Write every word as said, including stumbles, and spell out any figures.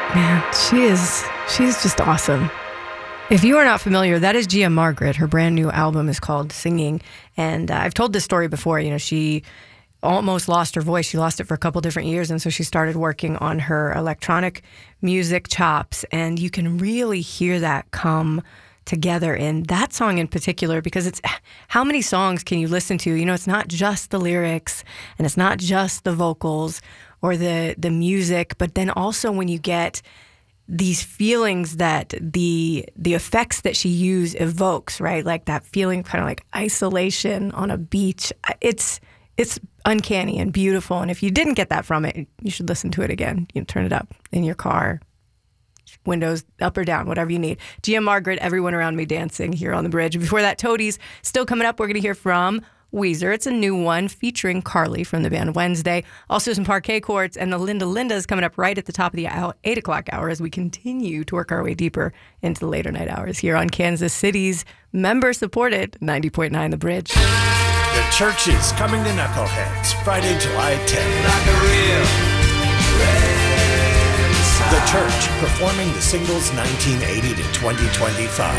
Man, she is, she's just awesome. If you are not familiar, that is Gia Margaret. Her brand new album is called Singing. And uh, I've told this story before. You know, she almost lost her voice. She lost it for a couple different years. And so she started working on her electronic music chops. And you can really hear that come together in that song in particular, because it's how many songs can you listen to? You know, it's not just the lyrics and it's not just the vocals or the the music, but then also when you get these feelings that the the effects that she used evokes, right? Like that feeling, kind of like isolation on a beach. It's it's uncanny and beautiful. And if you didn't get that from it, you should listen to it again. You know, turn it up in your car, windows up or down, whatever you need. Gia Margaret, Everyone Around Me Dancing here on the bridge. Before that, Toadies still coming up. We're going to hear from Weezer. It's a new one featuring Carly from the band Wednesday. Also some Parquet Courts, and the Linda Lindas coming up right at the top of the hour, eight o'clock hour as we continue to work our way deeper into the later night hours here on Kansas City's member-supported ninety point nine The Bridge. The Church is coming to Knuckleheads Friday, July tenth. Like a real red The Church performing the singles nineteen eighty to twenty twenty-five.